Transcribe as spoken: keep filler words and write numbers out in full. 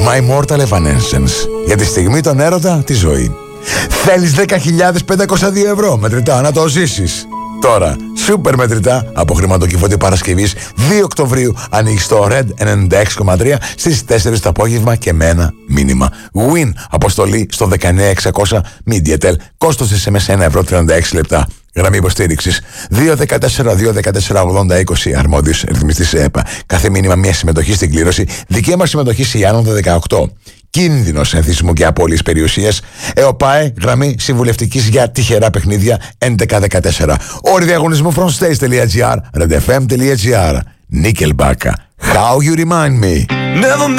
My Mortal Evanescence. Για τη στιγμή τον έρωτα, τη ζωή. Θέλεις δέκα χιλιάδες πεντακόσια δύο ευρώ μετρητά να το ζήσεις. Τώρα, σούπερ μετρητά από χρηματοκιβώτιο Παρασκευής δύο Οκτωβρίου ανοίγει στο Red ενενήντα έξι κόμμα τρία στις τέσσερις το απόγευμα και με ένα μήνυμα. Win αποστολή στο δεκαεννιά εξακόσια MediaTel. Κόστος ες εμ ες ένα ευρώ τριάντα έξι λεπτά. Γραμμή υποστήριξης δύο ένα τέσσερα δύο ένα τέσσερα ογδόντα είκοσι. Αρμόδιος ρυθμιστής ΕΠΑ. Κάθε μήνυμα μια συμμετοχή στην κλήρωση. Δικαίωμα συμμετοχής η άνω των δεκαοκτώ. Κίνδυνος ενθισμού και απώλειας περιουσίας. ΕΟΠΑΕ, γραμμή συμβουλευτικής για τυχερά παιχνίδια έντεκα δεκατέσσερα. Όροι διαγωνισμού frontstage.gr, redfm.gr. Nickelback, How You Remind Me.